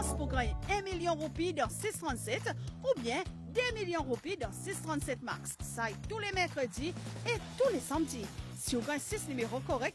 chance pour gagner 1 million de roupies dans 637 ou bien 2 millions de roupies dans 637 max. Ça est tous les mercredis et tous les samedis. Si vous gagnez 6 numéros corrects,